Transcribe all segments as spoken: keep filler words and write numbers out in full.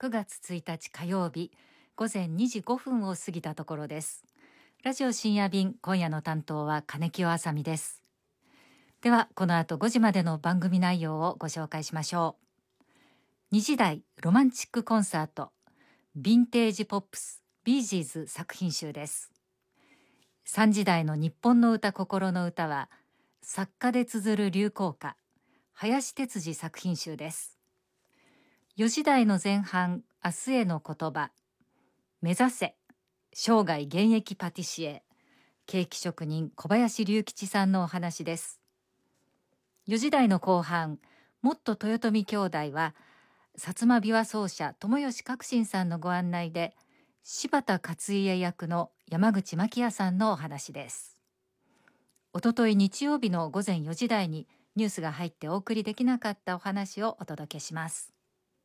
くがつついたち火曜日午前にじごふんを過ぎたところです。ラジオ深夜便、今夜の担当は金清あさみです。ではこの後ごじまでの番組内容をご紹介しましょう。にじ台ロマンチックコンサート、ヴィンテージポップスビージーズ作品集です。さんじ台の日本の歌心の歌は作家で綴る流行歌、林哲司作品集です。よじ台の前半、明日への言葉、目指せ生涯現役パティシエ、ケーキ職人小林隆吉さんのお話です。よじ台の後半、もっと豊臣兄弟は薩摩琵琶奏者友吉革新さんのご案内で、柴田勝家役の山口真紀也さんのお話です。おととい日曜日の午前よじ台にニュースが入ってお送りできなかったお話をお届けします。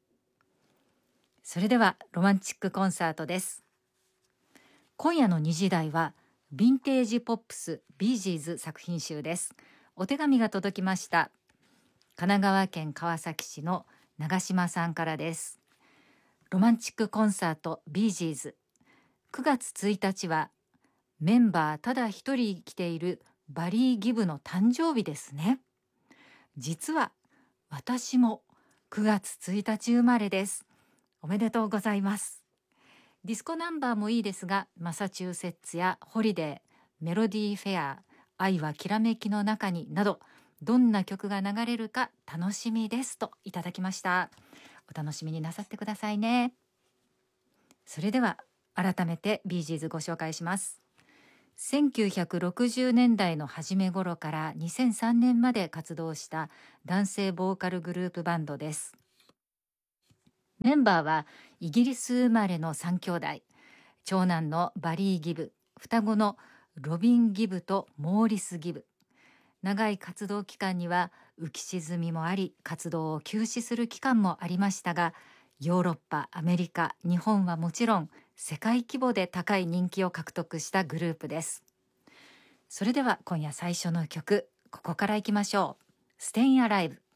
それではロマンチックコンサートです。今夜のにじ台はヴィンテージポップスビージーズ作品集です。お手紙が届きました。神奈川県川崎市の長島さんからです。ロマンチックコンサートビージーズ、くがつついたちはメンバーただ一人来ているバリー・ギブの誕生日ですね。実は私もくがつついたち生まれです。おめでとうございます。ディスコナンバーもいいですが、マサチューセッツやホリデー、メロディーフェア、愛はきらめきの中になど、どんな曲が流れるか楽しみですといただきました。お楽しみになさってくださいね。それでは改めてビージーズご紹介します。せんきゅうひゃくろくじゅうねんだいの初め頃からにせんさんねんまで活動した男性ボーカルグループバンドです。メンバーはイギリス生まれのさん兄弟、長男のバリー・ギブ、双子のロビン・ギブとモーリス・ギブ。長い活動期間には浮き沈みもあり、活動を休止する期間もありましたが、ヨーロッパ、アメリカ、日本はもちろん世界規模で高い人気を獲得したグループです。それでは今夜最初の曲、ここからいきましょう。Staying Alive。